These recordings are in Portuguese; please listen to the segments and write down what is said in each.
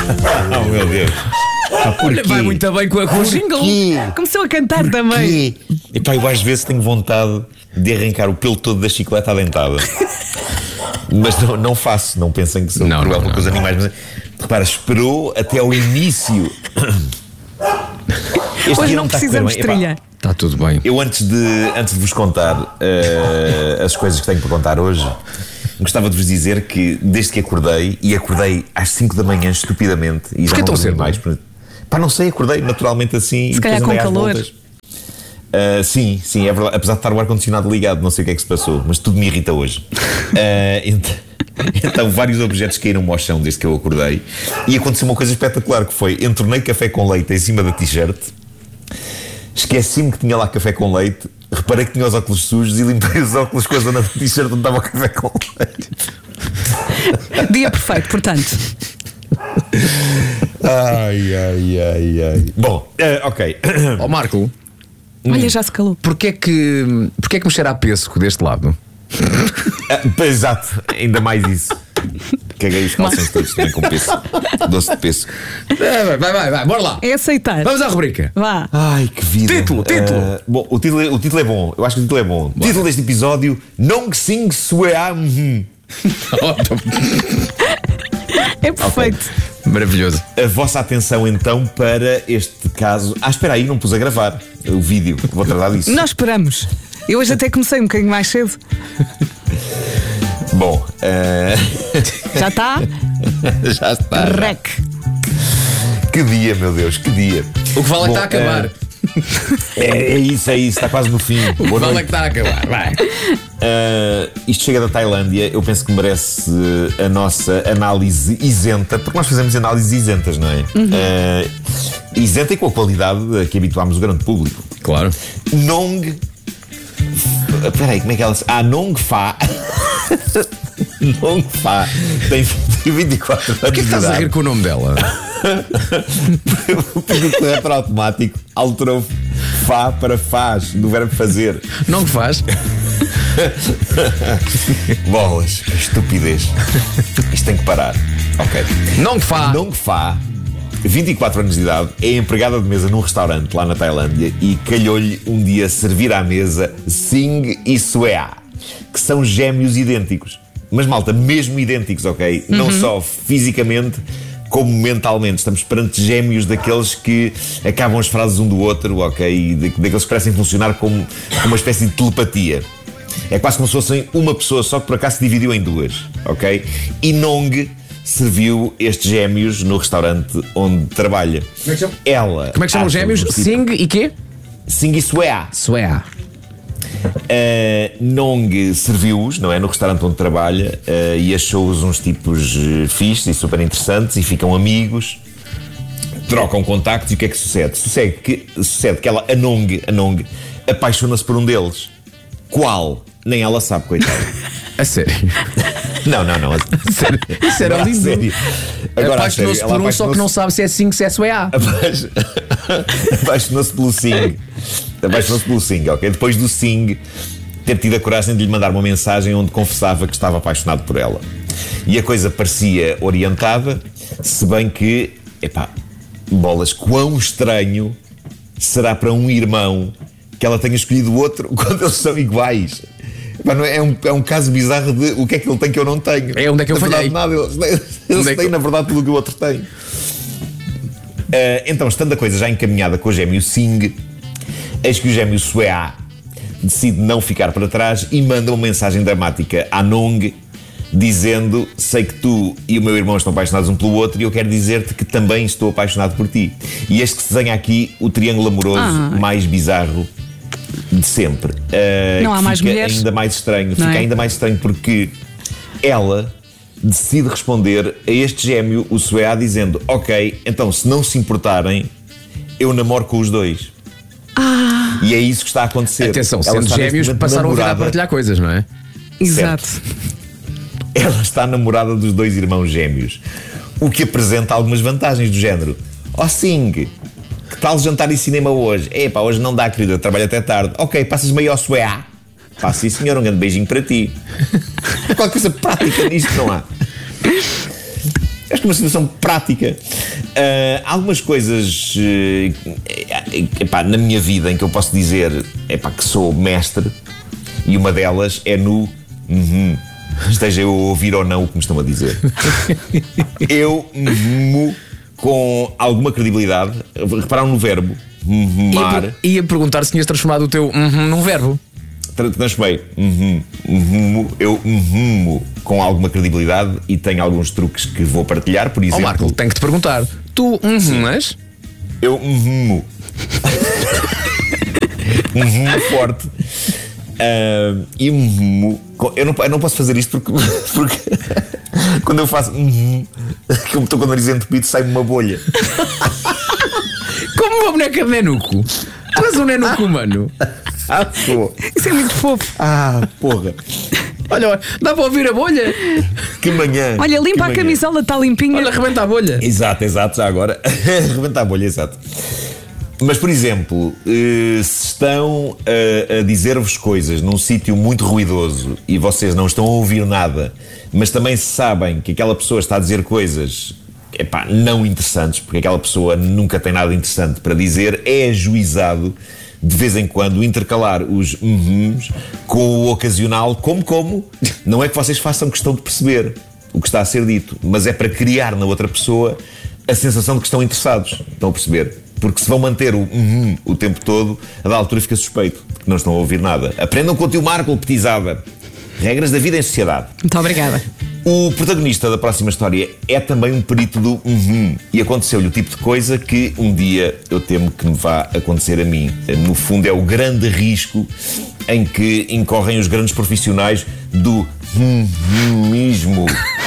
Oh meu Deus. Olha, vai muito bem com o jingle. Começou a cantar também. E pá, eu às vezes tenho vontade de arrancar o pelo todo da chicleta adentada. Mas não faço, não pensem que sou cruel com os animais. Mas, repara, esperou até ao início. Hoje não precisamos de trilha. Está tudo bem. Eu antes de vos contar as coisas que tenho para contar hoje, gostava de vos dizer que desde que acordei, e acordei às 5 da manhã estupidamente, e porquê tão cedo? Mais, pá, não sei, acordei naturalmente assim. Se calhar com calor. Sim, é verdade. Apesar de estar o ar-condicionado ligado, não sei o que é que se passou, mas tudo me irrita hoje. Então vários objetos caíram-me ao chão desde que eu acordei. E aconteceu uma coisa espetacular, que foi: entornei café com leite em cima da t-shirt, esqueci-me que tinha lá café com leite, reparei que tinha os óculos sujos e limpei os óculos com a zona da t-shirt onde estava o café com leite. Dia perfeito, portanto. Ai. Bom, ok. Ó Marco, Olha, já se calou. porquê é que me cheira a pêssego deste lado? Exato, ainda mais isso. Caguei os calções todos também com pêssego. Doce de pêssego. Vai, bora lá. É aceitar. Vamos à rubrica. Vá. Ai, que vida. Título. Bom, o título é bom. Eu acho que o título é bom. Bora. Título deste episódio: Nong Sing Suea. É perfeito. Maravilhoso. A vossa atenção então para este caso. Espera aí, não pus a gravar o vídeo. Vou tratar disso. Nós esperamos. Eu hoje até comecei um bocadinho mais cedo. Bom, Já está? já está. Rec. Que dia, meu Deus, que dia. O que vale é que está a acabar. É isso, está quase no fim. O que vale é que está a acabar. Vai. Isto chega da Tailândia. Eu penso que merece a nossa análise isenta, porque nós fazemos análises isentas, não é? Isenta e com a qualidade a que habituámos o grande público. Claro. Nong. Espera aí, como é que ela se... Nong Fa. Nong Fa tem 24 anos. Porquê que estás a rir com o nome dela? Porque o corretor automático alterou Fa para faz, do verbo fazer. Não faz? Bolas, que estupidez. Isto tem que parar. Ok. Não faz. Nong Fa, 24 anos de idade, é empregada de mesa num restaurante lá na Tailândia e calhou-lhe um dia servir à mesa Sing e Suea, que são gêmeos idênticos. Mas malta, mesmo idênticos, ok? Não só fisicamente como mentalmente. Estamos perante gêmeos daqueles que acabam as frases um do outro, ok? Daqueles que parecem funcionar como uma espécie de telepatia. É quase como se fossem uma pessoa só, que por acaso se dividiu em duas, ok? E Nong serviu estes gêmeos no restaurante onde trabalha. Como é que chama? Ela. Como é que chamam os gêmeos? Sing e quê? Sing e Suea. Suea. Nong serviu-os, não é? No restaurante onde trabalha, e achou-os uns tipos fixes e super interessantes, e ficam amigos, trocam contactos. E o que é que sucede? Sucede que ela, a Nong, apaixona-se por um deles. Qual? Nem ela sabe, coitada. A sério? Não. Sério? Isso era lindo. Agora, Apaixonou-se por um, só que não sabe se é Sing, se é Suea. Apaixonou-se pelo Sing. Ok? Depois do Sing ter tido a coragem de lhe mandar uma mensagem onde confessava que estava apaixonado por ela. E a coisa parecia orientada, se bem que, bolas, quão estranho será para um irmão que ela tenha escolhido o outro quando eles são iguais. É um caso bizarro de o que é que ele tem que eu não tenho. É onde é que eu falhei. Nada, eles têm, na verdade, tudo o que o outro tem. Então, estando a coisa já encaminhada com o gêmeo Sing, eis que o gêmeo Suea decide não ficar para trás e manda uma mensagem dramática à Nong, dizendo: sei que tu e o meu irmão estão apaixonados um pelo outro e eu quero dizer-te que também estou apaixonado por ti. E este que se desenha aqui o triângulo amoroso mais bizarro de sempre. Não há mais mulheres. Ainda mais estranho. Não Fica é? ainda mais estranho porque ela decide responder a este gêmeo, o Suea, dizendo: ok, então se não se importarem, eu namoro com os dois. E é isso que está a acontecer. Atenção, Ela sendo está neste gêmeos, momento passaram a vida a namorada. partilhar coisas, não é? Exato. Ela está namorada dos dois irmãos gêmeos, o que apresenta algumas vantagens do género: Sing, que tal jantar e cinema hoje? Hoje não dá, querida, eu trabalho até tarde. Ok, passas meio ao Suea. Passa, sim senhor, um grande beijinho para ti. Qualquer coisa prática nisto não há. Acho que é uma situação prática. Há algumas coisas na minha vida em que eu posso dizer que sou mestre, e uma delas é no esteja eu a ouvir ou não o que me estão a dizer. Eu com alguma credibilidade. Repararam no verbo mar. Ia perguntar se tinhas transformado o teu num verbo. Transformei eu com alguma credibilidade, e tenho alguns truques que vou partilhar. Por exemplo, Marco, tenho que te perguntar. Tu mas eu forte. E eu não posso fazer isto porque quando eu faço como estou com o nariz entupido, sai-me uma bolha. Como uma boneca de nenuco. Tu és um nenuco humano. Isso é muito fofo. Porra. Olha, dá para ouvir a bolha? Que manhã. Olha, limpa a camisola, está limpinha. Olha, rebenta a bolha. Exato, já agora. Rebenta a bolha, exato. Mas, por exemplo, se estão a dizer-vos coisas num sítio muito ruidoso e vocês não estão a ouvir nada, mas também sabem que aquela pessoa está a dizer coisas não interessantes, porque aquela pessoa nunca tem nada interessante para dizer, é ajuizado de vez em quando intercalar os com o ocasional como. Não é que vocês façam questão de perceber o que está a ser dito, mas é para criar na outra pessoa a sensação de que estão interessados. Estão a perceber? Porque se vão manter o tempo todo, a da altura fica suspeito de que não estão a ouvir nada. Aprendam com o tio Marco, petizada. Regras da vida em sociedade. Muito obrigada. O protagonista da próxima história é também um perito do e aconteceu-lhe o tipo de coisa que um dia eu temo que me vá acontecer a mim. No fundo, é o grande risco em que incorrem os grandes profissionais do mesmo.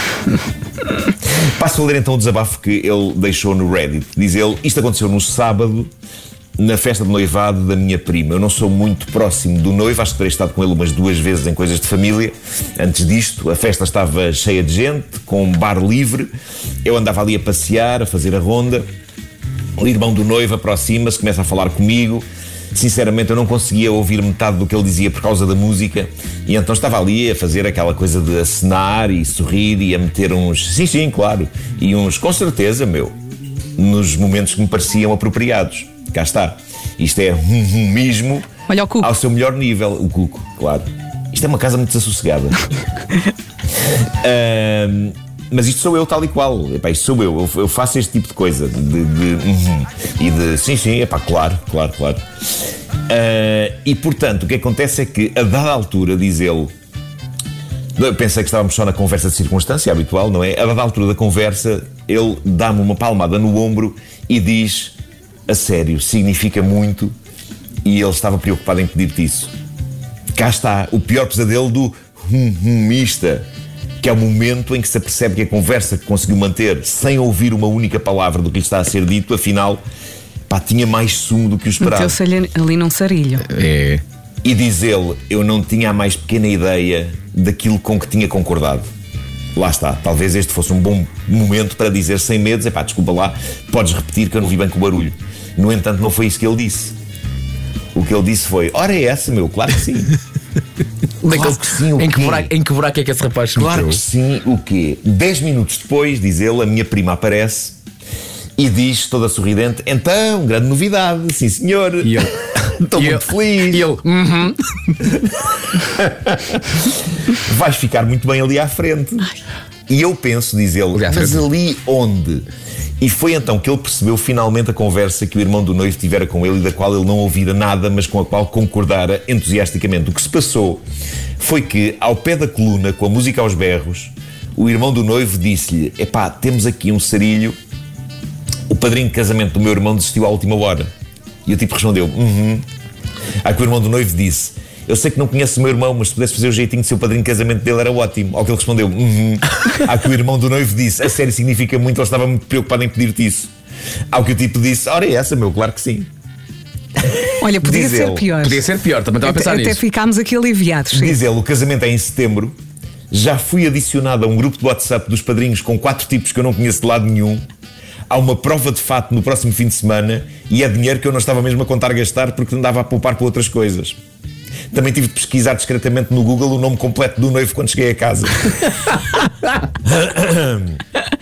Passo a ler então o desabafo que ele deixou no Reddit. Diz ele: isto aconteceu no sábado, na festa de noivado da minha prima. Eu não sou muito próximo do noivo, acho que terei estado com ele umas 2 vezes em coisas de família. Antes disto, a festa estava cheia de gente, com um bar livre. Eu andava ali a passear, a fazer a ronda. O irmão do noivo aproxima-se, começa a falar comigo. Sinceramente, eu não conseguia ouvir metade do que ele dizia por causa da música, e então estava ali a fazer aquela coisa de acenar e sorrir e a meter uns sim, claro, e uns com certeza, nos momentos que me pareciam apropriados. Cá está. Isto é mesmo. Olha o cuco. Ao seu melhor nível. O cuco, claro. Isto é uma casa muito desassossegada. Mas isto sou eu tal e qual. Isto sou eu. Eu faço este tipo de coisa. E de sim, claro. E portanto, o que acontece é que, a dada altura, diz ele. Eu pensei que estávamos só na conversa de circunstância habitual, não é? A dada altura da conversa, ele dá-me uma palmada no ombro e diz: a sério, significa muito. E ele estava preocupado em pedir-te isso. Cá está o pior pesadelo do humista, que é o momento em que se apercebe que a conversa que conseguiu manter sem ouvir uma única palavra do que lhe está a ser dito, afinal, tinha mais sumo do que o esperado. Meteu-se ali num sarilho. É. E diz ele: eu não tinha a mais pequena ideia daquilo com que tinha concordado. Lá está, talvez este fosse um bom momento para dizer sem medos: desculpa lá, podes repetir que eu não vi bem com o barulho. No entanto, não foi isso que ele disse. O que ele disse foi: ora é essa, claro que sim. Claro que sim, o em quê? que buraco é que esse rapaz se meteu? Claro que sim, o quê? 10 minutos depois, diz ele, a minha prima aparece e diz, toda sorridente: então, grande novidade, sim senhor. E eu estou muito feliz. E eu vais ficar muito bem ali à frente. E eu penso, diz ele, mas ali onde? E foi então que ele percebeu finalmente a conversa que o irmão do noivo tivera com ele, e da qual ele não ouvira nada, mas com a qual concordara entusiasticamente. O que se passou foi que, ao pé da coluna, com a música aos berros, o irmão do noivo disse-lhe: temos aqui um sarilho, o padrinho de casamento do meu irmão desistiu à última hora. E o tipo respondeu: Aí que o irmão do noivo disse: eu sei que não conheço o meu irmão, mas se pudesse fazer o jeitinho de ser o padrinho de casamento dele era ótimo. Ao que ele respondeu: Ao que o irmão do noivo disse: a sério, significa muito, ele estava muito preocupado em pedir-te isso. Ao que o tipo disse: ora é essa, claro que sim. Olha, podia Diz ser ele. pior. Podia ser pior, também estava a pensar Até nisso. ficámos aqui aliviados. Sim. Diz ele: o casamento é em setembro. Já fui adicionado a um grupo de WhatsApp dos padrinhos com 4 tipos que eu não conheço de lado nenhum. Há uma prova de fato no próximo fim de semana e é dinheiro que eu não estava mesmo a contar gastar porque andava a poupar para outras coisas. Também tive de pesquisar discretamente no Google o nome completo do noivo quando cheguei a casa.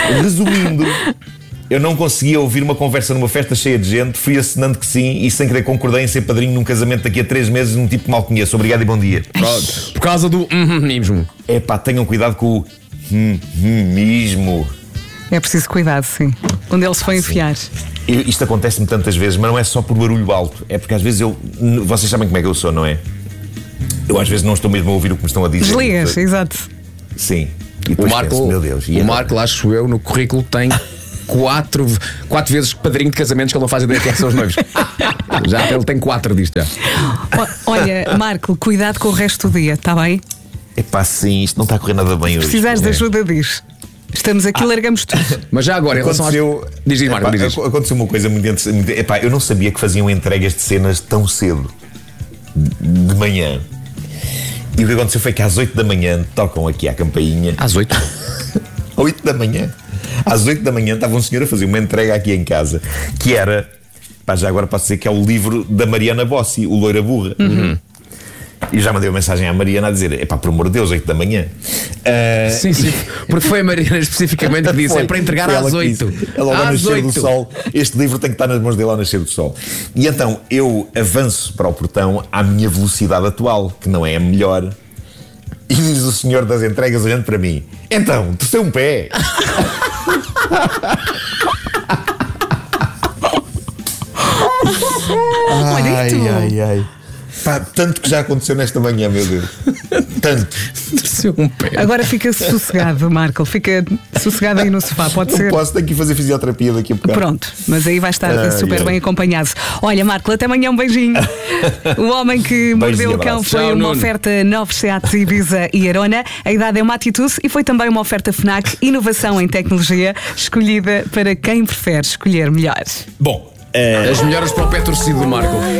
Resumindo, eu não conseguia ouvir uma conversa numa festa cheia de gente, fui acenando que sim e sem querer concordei em ser padrinho num casamento daqui a 3 meses num tipo que mal conheço. Obrigado e bom dia. Pronto. Por causa do mesmo. Tenham cuidado com o mesmo. É preciso cuidado, sim. Onde ele se foi enfiar. Isto acontece-me tantas vezes, mas não é só por barulho alto. É porque às vezes vocês sabem como é que eu sou, não é? Eu às vezes não estou mesmo a ouvir o que me estão a dizer. Desligas, exato. Sim. E depois penso, meu Deus. O Marco, acho eu, no currículo tem 4 vezes padrinho de casamentos que ele não faz ideia de quem são os noivos. Já ele tem 4 disto já. Olha, Marco, cuidado com o resto do dia, está bem? Sim, isto não está a correr nada bem hoje. Precisares de ajuda, diz. Estamos aqui, largamos tudo. Mas já agora, em relação às... Diz, Marco, diz. Aconteceu uma coisa muito interessante. Eu não sabia que faziam entregas de cenas tão cedo, de manhã. E o que aconteceu foi que às 8 da manhã tocam aqui à campainha. Às 8? 8 da manhã. Às 8 da manhã estava um senhor a fazer uma entrega aqui em casa, que era, já agora posso dizer que é o livro da Mariana Bossi, o Loira Burra. E já mandei uma mensagem à Mariana a dizer: por amor de Deus, 8 da manhã. Sim, porque foi a Mariana especificamente que disse: é para entregar às 8. Ela ao nascer do sol. Este livro tem que estar nas mãos dele ao nascer do sol. E então eu avanço para o portão à minha velocidade atual, que não é a melhor. E diz o senhor das entregas olhando para mim: então, torceu um pé. Ai. Tanto que já aconteceu nesta manhã, meu Deus. Tanto. Agora fica sossegado, Marco. Fica sossegado aí no sofá, pode ser? Posso, tenho que ir fazer fisioterapia daqui a bocado. Pronto, mas aí vai estar super bem acompanhado. Olha, Marco, até amanhã, um beijinho. O Homem que Mordeu o Cão foi uma oferta novos Seat Ibiza e Arona. A idade é uma atitude e foi também uma oferta FNAC, inovação em tecnologia, escolhida para quem prefere escolher melhor. Bom, as melhoras para o pé torcido do Marco.